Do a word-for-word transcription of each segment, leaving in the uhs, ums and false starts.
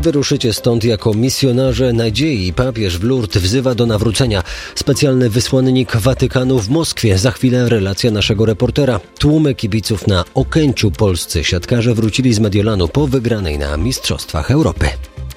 Wyruszycie stąd jako misjonarze nadziei. Papież w Lourdes wzywa do nawrócenia. Specjalny wysłannik Watykanu w Moskwie. Za chwilę relacja naszego reportera. Tłumy kibiców na Okęciu. Polscy siatkarze wrócili z Mediolanu po wygranej na Mistrzostwach Europy.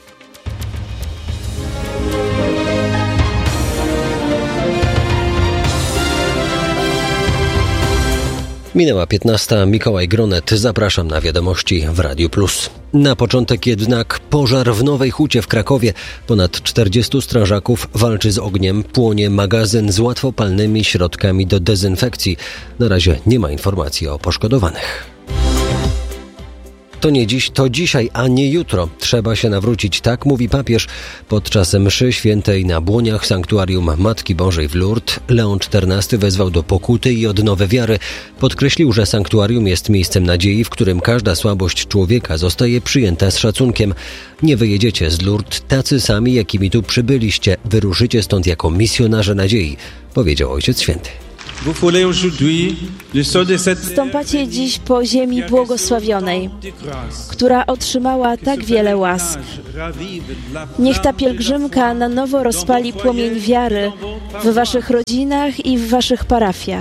Minęła piętnasta. Mikołaj Gronet. Zapraszam na wiadomości w Radiu Plus. Na początek jednak pożar w Nowej Hucie w Krakowie. Ponad czterdziestu strażaków walczy z ogniem. Płonie magazyn z łatwopalnymi środkami do dezynfekcji. Na razie nie ma informacji o poszkodowanych. To nie dziś, to dzisiaj, a nie jutro. Trzeba się nawrócić, tak mówi papież. Podczas mszy świętej na błoniach sanktuarium Matki Bożej w Lourdes Leon czternasty wezwał do pokuty i odnowy wiary. Podkreślił, że sanktuarium jest miejscem nadziei, w którym każda słabość człowieka zostaje przyjęta z szacunkiem. Nie wyjedziecie z Lourdes tacy sami, jakimi tu przybyliście. Wyruszycie stąd jako misjonarze nadziei, powiedział Ojciec Święty. Stąpacie dziś po ziemi błogosławionej, która otrzymała tak wiele łask. Niech ta pielgrzymka na nowo rozpali płomień wiary w waszych rodzinach i w waszych parafiach.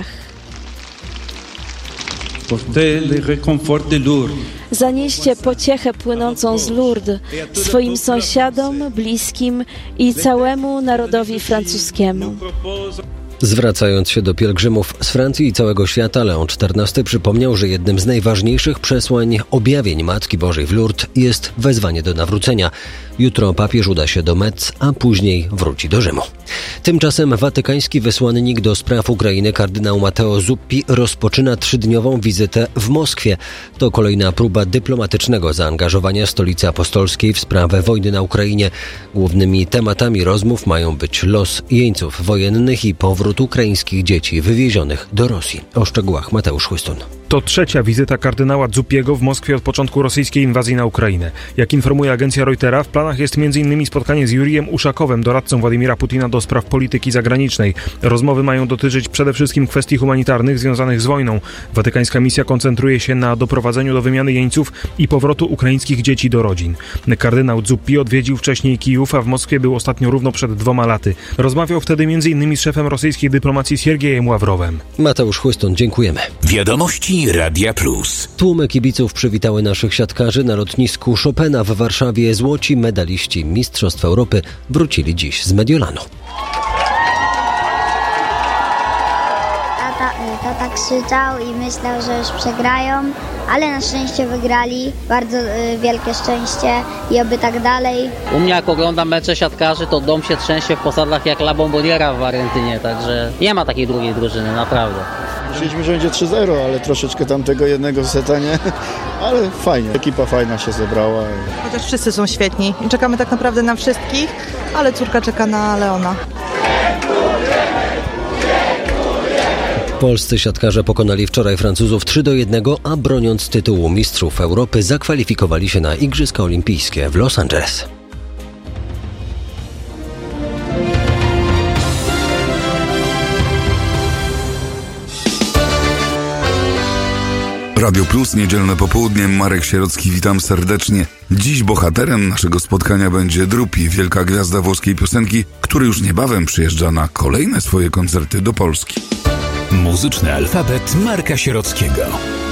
Zanieście pociechę płynącą z Lourdes swoim sąsiadom, bliskim i całemu narodowi francuskiemu. Zwracając się do pielgrzymów z Francji i całego świata, Leon czternasty przypomniał, że jednym z najważniejszych przesłań objawień Matki Bożej w Lourdes jest wezwanie do nawrócenia. Jutro papież uda się do Metz, a później wróci do Rzymu. Tymczasem watykański wysłannik do spraw Ukrainy kardynał Matteo Zuppi rozpoczyna trzydniową wizytę w Moskwie. To kolejna próba dyplomatycznego zaangażowania Stolicy Apostolskiej w sprawę wojny na Ukrainie. Głównymi tematami rozmów mają być los jeńców wojennych i powrót ukraińskich dzieci wywiezionych do Rosji. O szczegółach Mateusz Chłystun. To trzecia wizyta kardynała Zuppiego w Moskwie od początku rosyjskiej inwazji na Ukrainę. Jak informuje agencja Reutera, w planach jest między innymi spotkanie z Jurijem Uszakowem, doradcą Władimira Putina do spraw polityki zagranicznej. Rozmowy mają dotyczyć przede wszystkim kwestii humanitarnych związanych z wojną. Watykańska misja koncentruje się na doprowadzeniu do wymiany jeńców i powrotu ukraińskich dzieci do rodzin. Kardynał Zuppi odwiedził wcześniej Kijów, a w Moskwie był ostatnio równo przed dwoma laty. Rozmawiał wtedy między innymi z szefem rosyjskiej dyplomacji Siergiejem Ławrowem. Mateusz Chłystun, dziękujemy. Wiadomości Radia Plus. Tłumy kibiców przywitały naszych siatkarzy na lotnisku Chopina w Warszawie. Złoci medaliści Mistrzostw Europy wrócili dziś z Mediolanu. Tata, tata krzyczał i myślał, że już przegrają, ale na szczęście wygrali. Bardzo y, wielkie szczęście i oby tak dalej. U mnie jak oglądam mecze siatkarzy, to dom się trzęsie w posadach jak La Bomboniera w Argentynie, także nie ma takiej drugiej drużyny, naprawdę. Myśleliśmy, że będzie trzy zero, ale troszeczkę tamtego jednego seta nie, ale fajnie. Ekipa fajna się zebrała. Chociaż wszyscy są świetni i czekamy tak naprawdę na wszystkich, ale córka czeka na Leona. Polscy siatkarze pokonali wczoraj Francuzów trzy do jednego, a broniąc tytułu Mistrzów Europy zakwalifikowali się na Igrzyska Olimpijskie w Los Angeles. Radio Plus, niedzielne popołudnie, Marek Sierocki, witam serdecznie. Dziś bohaterem naszego spotkania będzie Drupi, wielka gwiazda włoskiej piosenki, który już niebawem przyjeżdża na kolejne swoje koncerty do Polski. Muzyczny alfabet Marka Sierockiego.